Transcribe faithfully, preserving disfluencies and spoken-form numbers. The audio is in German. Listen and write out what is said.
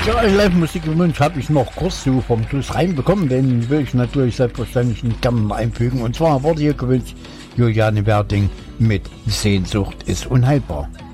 Ja, Live-Musik im Wunsch habe ich noch kurz so vom Schluss reinbekommen, den will ich natürlich selbstverständlich nicht gerne mal einfügen. Und zwar wurde hier gewünscht Juliane Werding mit Sehnsucht ist unheilbar.